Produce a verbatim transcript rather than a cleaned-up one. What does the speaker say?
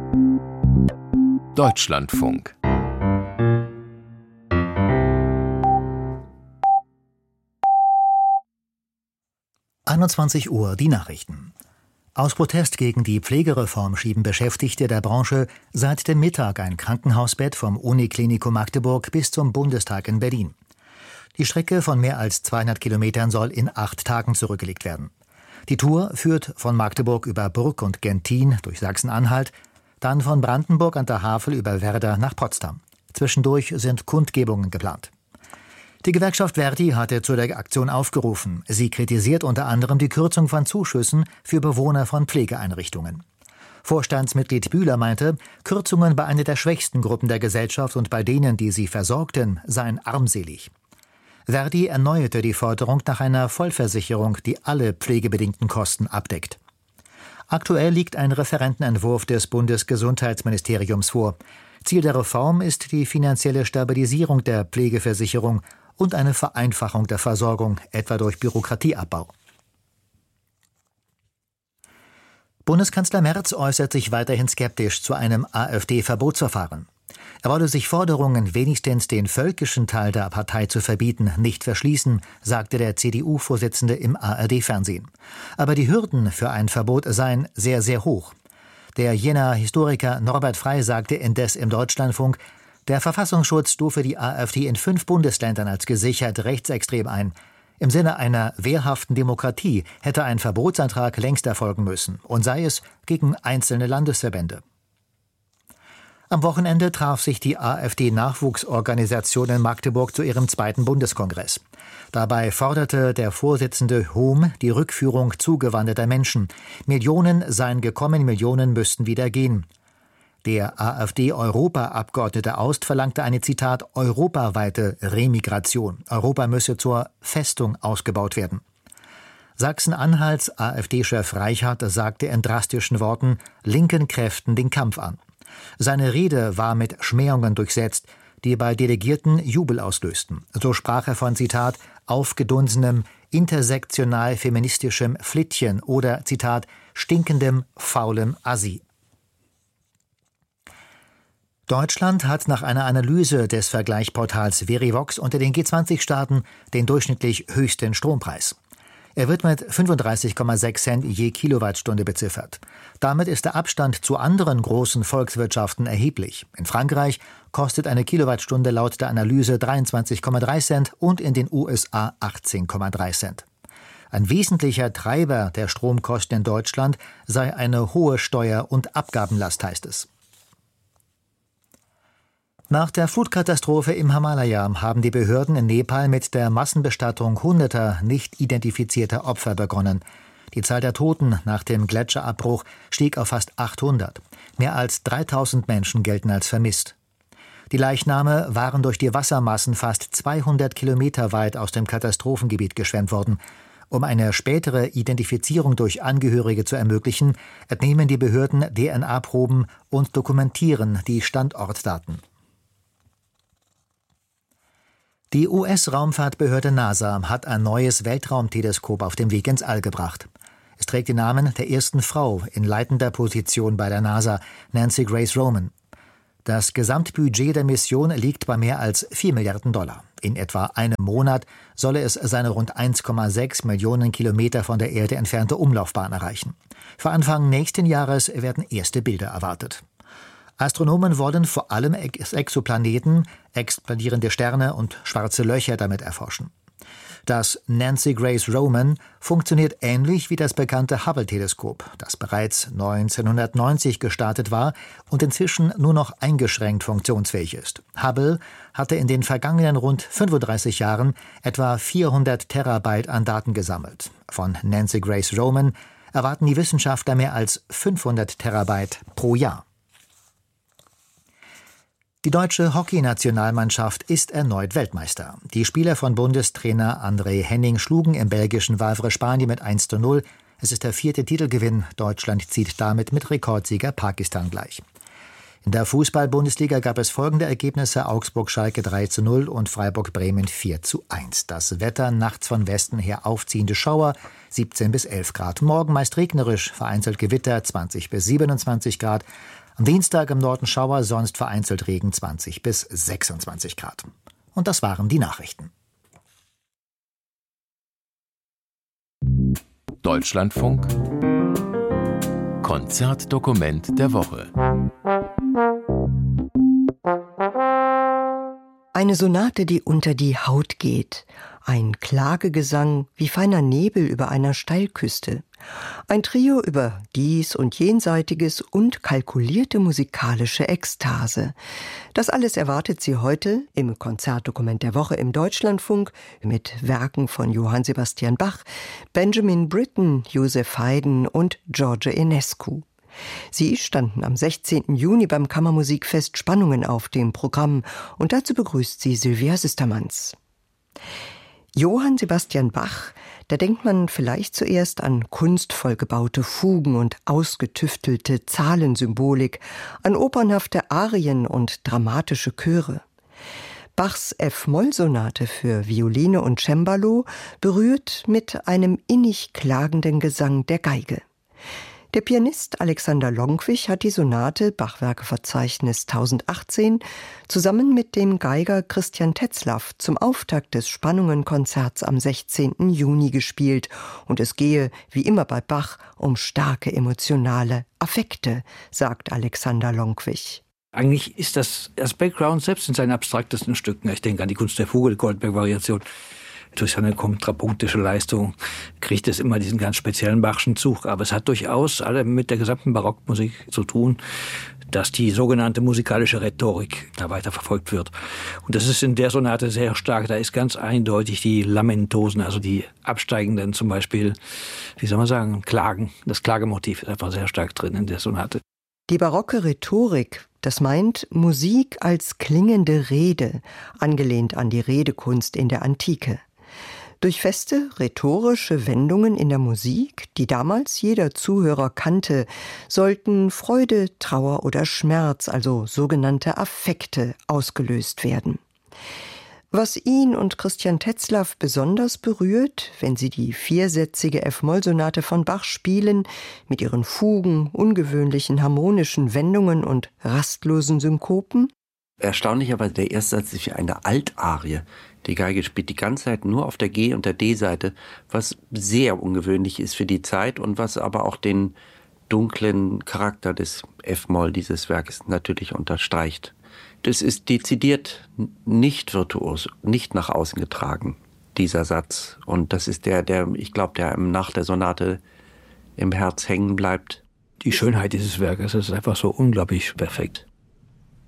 Deutschlandfunk. einundzwanzig Uhr, die Nachrichten. Aus Protest gegen die Pflegereform schieben Beschäftigte der Branche seit dem Mittag ein Krankenhausbett vom Uniklinikum Magdeburg bis zum Bundestag in Berlin. Die Strecke von mehr als zweihundert Kilometern soll in acht Tagen zurückgelegt werden. Die Tour führt von Magdeburg über Burg und Gentin durch Sachsen-Anhalt, dann von Brandenburg an der Havel über Werder nach Potsdam. Zwischendurch sind Kundgebungen geplant. Die Gewerkschaft Verdi hatte zu der Aktion aufgerufen. Sie kritisiert unter anderem die Kürzung von Zuschüssen für Bewohner von Pflegeeinrichtungen. Vorstandsmitglied Bühler meinte, Kürzungen bei einer der schwächsten Gruppen der Gesellschaft und bei denen, die sie versorgten, seien armselig. Verdi erneuerte die Forderung nach einer Vollversicherung, die alle pflegebedingten Kosten abdeckt. Aktuell liegt ein Referentenentwurf des Bundesgesundheitsministeriums vor. Ziel der Reform ist die finanzielle Stabilisierung der Pflegeversicherung und eine Vereinfachung der Versorgung, etwa durch Bürokratieabbau. Bundeskanzler Merz äußert sich weiterhin skeptisch zu einem AfD-Verbotsverfahren. Er wolle sich Forderungen, wenigstens den völkischen Teil der Partei zu verbieten, nicht verschließen, sagte der C D U-Vorsitzende im A R D-Fernsehen. Aber die Hürden für ein Verbot seien sehr, sehr hoch. Der Jenaer Historiker Norbert Frey sagte indes im Deutschlandfunk, der Verfassungsschutz stufe die AfD in fünf Bundesländern als gesichert rechtsextrem ein. Im Sinne einer wehrhaften Demokratie hätte ein Verbotsantrag längst erfolgen müssen und sei es gegen einzelne Landesverbände. Am Wochenende traf sich die AfD-Nachwuchsorganisation in Magdeburg zu ihrem zweiten Bundeskongress. Dabei forderte der Vorsitzende Hohm die Rückführung zugewanderter Menschen. Millionen seien gekommen, Millionen müssten wieder gehen. Der AfD-Europa-Abgeordnete Aust verlangte eine, Zitat, europaweite Remigration. Europa müsse zur Festung ausgebaut werden. Sachsen-Anhalts AfD-Chef Reichert sagte in drastischen Worten linken Kräften den Kampf an. Seine Rede war mit Schmähungen durchsetzt, die bei Delegierten Jubel auslösten. So sprach er von, Zitat, aufgedunsenem, intersektional-feministischem Flittchen oder, Zitat, stinkendem, faulem Assi. Deutschland hat nach einer Analyse des Vergleichsportals Verivox unter den G zwanzig Staaten den durchschnittlich höchsten Strompreis. Er wird mit fünfunddreißig Komma sechs Cent je Kilowattstunde beziffert. Damit ist der Abstand zu anderen großen Volkswirtschaften erheblich. In Frankreich kostet eine Kilowattstunde laut der Analyse dreiundzwanzig Komma drei Cent und in den U S A achtzehn Komma drei Cent. Ein wesentlicher Treiber der Stromkosten in Deutschland sei eine hohe Steuer- und Abgabenlast, heißt es. Nach der Flutkatastrophe im Himalaya haben die Behörden in Nepal mit der Massenbestattung hunderter nicht identifizierter Opfer begonnen. Die Zahl der Toten nach dem Gletscherabbruch stieg auf fast achthundert. Mehr als dreitausend Menschen gelten als vermisst. Die Leichname waren durch die Wassermassen fast zweihundert Kilometer weit aus dem Katastrophengebiet geschwemmt worden. Um eine spätere Identifizierung durch Angehörige zu ermöglichen, entnehmen die Behörden D N A-Proben und dokumentieren die Standortdaten. Die U S-Raumfahrtbehörde NASA hat ein neues Weltraumteleskop auf den Weg ins All gebracht. Es trägt den Namen der ersten Frau in leitender Position bei der NASA, Nancy Grace Roman. Das Gesamtbudget der Mission liegt bei mehr als vier Milliarden Dollar. In etwa einem Monat solle es seine rund eins Komma sechs Millionen Kilometer von der Erde entfernte Umlaufbahn erreichen. Für Anfang nächsten Jahres werden erste Bilder erwartet. Astronomen wollen vor allem Exoplaneten, expandierende Sterne und schwarze Löcher damit erforschen. Das Nancy Grace Roman funktioniert ähnlich wie das bekannte Hubble-Teleskop, das bereits neunzehnhundertneunzig gestartet war und inzwischen nur noch eingeschränkt funktionsfähig ist. Hubble hatte in den vergangenen rund fünfunddreißig Jahren etwa vierhundert Terabyte an Daten gesammelt. Von Nancy Grace Roman erwarten die Wissenschaftler mehr als fünfhundert Terabyte pro Jahr. Die deutsche Hockeynationalmannschaft ist erneut Weltmeister. Die Spieler von Bundestrainer André Henning schlugen im belgischen Wavre Spanien mit eins zu null. Es ist der vierte Titelgewinn. Deutschland zieht damit mit Rekordsieger Pakistan gleich. In der Fußball-Bundesliga gab es folgende Ergebnisse: Augsburg-Schalke drei zu null und Freiburg-Bremen vier zu eins. Das Wetter: nachts von Westen her aufziehende Schauer, siebzehn bis elf Grad. Morgen meist regnerisch, vereinzelt Gewitter, zwanzig bis siebenundzwanzig Grad. Am Dienstag im Norden Schauer, sonst vereinzelt Regen, zwanzig bis sechsundzwanzig Grad. Und das waren die Nachrichten. Deutschlandfunk Konzertdokument der Woche. Eine Sonate, die unter die Haut geht. Ein Klagegesang wie feiner Nebel über einer Steilküste. Ein Trio über dies und jenseitiges und kalkulierte musikalische Ekstase. Das alles erwartet Sie heute im Konzertdokument der Woche im Deutschlandfunk mit Werken von Johann Sebastian Bach, Benjamin Britten, Joseph Haydn und George Enescu. Sie standen am sechzehnten Juni beim Kammermusikfest Spannungen auf dem Programm und dazu begrüßt sie Sylvia Sistermanns. Johann Sebastian Bach, da denkt man vielleicht zuerst an kunstvoll gebaute Fugen und ausgetüftelte Zahlensymbolik, an opernhafte Arien und dramatische Chöre. Bachs F-Moll-Sonate für Violine und Cembalo berührt mit einem innig klagenden Gesang der Geige. Der Pianist Alexander Lonkwich hat die Sonate Bachwerkeverzeichnis tausendachtzehn zusammen mit dem Geiger Christian Tetzlaff zum Auftakt des Spannungen-Konzerts am sechzehnten Juni gespielt. Und es gehe, wie immer bei Bach, um starke emotionale Affekte, sagt Alexander Lonkwich. Eigentlich ist das das Background selbst in seinen abstraktesten Stücken. Ich denke an die Kunst der Fuge, die Goldberg-Variation. Durch seine kontrapunktische Leistung kriegt es immer diesen ganz speziellen Bachschen Zug. Aber es hat durchaus alle mit der gesamten Barockmusik zu tun, dass die sogenannte musikalische Rhetorik da weiter verfolgt wird. Und das ist in der Sonate sehr stark. Da ist ganz eindeutig die Lamentosen, also die absteigenden zum Beispiel, wie soll man sagen, Klagen. Das Klagemotiv ist einfach sehr stark drin in der Sonate. Die barocke Rhetorik, das meint Musik als klingende Rede, angelehnt an die Redekunst in der Antike. Durch feste, rhetorische Wendungen in der Musik, die damals jeder Zuhörer kannte, sollten Freude, Trauer oder Schmerz, also sogenannte Affekte, ausgelöst werden. Was ihn und Christian Tetzlaff besonders berührt, wenn sie die viersätzige F-Moll-Sonate von Bach spielen, mit ihren Fugen, ungewöhnlichen harmonischen Wendungen und rastlosen Synkopen? Erstaunlicherweise der erste Satz ist wie eine Altarie. Die Geige spielt die ganze Zeit nur auf der G- und der D-Seite, was sehr ungewöhnlich ist für die Zeit und was aber auch den dunklen Charakter des F-Moll dieses Werkes natürlich unterstreicht. Das ist dezidiert nicht virtuos, nicht nach außen getragen, dieser Satz. Und das ist der, der, ich glaube, der nach der Sonate im Herz hängen bleibt. Die Schönheit dieses Werkes ist einfach so unglaublich perfekt.